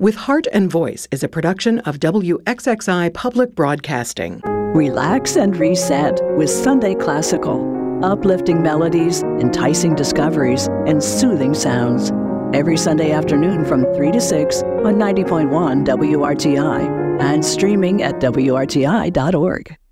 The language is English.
With Heart and Voice is a production of WXXI Public Broadcasting. Relax and reset with Sunday Classical. Uplifting melodies, enticing discoveries, and soothing sounds. Every Sunday afternoon from 3 to 6 on 90.1 WRTI and streaming at WRTI.org.